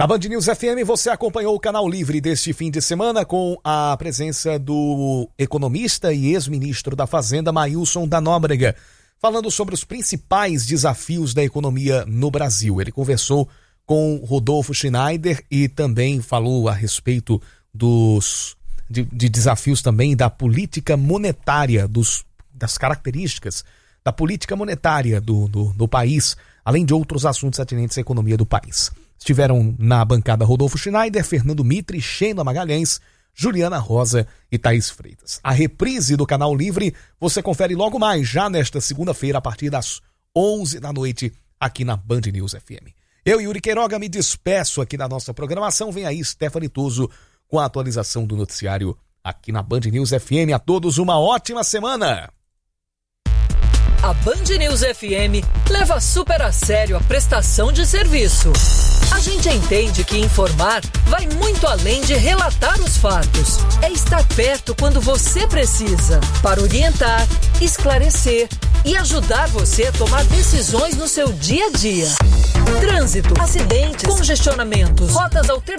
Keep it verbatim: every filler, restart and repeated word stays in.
Na Band News F M você acompanhou o Canal Livre deste fim de semana com a presença do economista e ex-ministro da Fazenda, Maílson da Nóbrega, falando sobre os principais desafios da economia no Brasil. Ele conversou com Rodolfo Schneider e também falou a respeito dos, de, de desafios também da política monetária, dos, das características da política monetária do, do, do país, além de outros assuntos atinentes à economia do país. Estiveram na bancada Rodolfo Schneider, Fernando Mitre, Sheila Magalhães, Juliana Rosa e Thaís Freitas. A reprise do Canal Livre você confere logo mais, já nesta segunda-feira, a partir das onze da noite, aqui na Band News F M. Eu, Yuri Queiroga, me despeço aqui da nossa programação. Vem aí Stephanie Tuso com a atualização do noticiário aqui na Band News F M. A todos uma ótima semana! A Band News F M leva super a sério a prestação de serviço. A gente entende que informar vai muito além de relatar os fatos. É estar perto quando você precisa, para orientar, esclarecer e ajudar você a tomar decisões no seu dia a dia. Trânsito, acidentes, congestionamentos, rotas alternativas.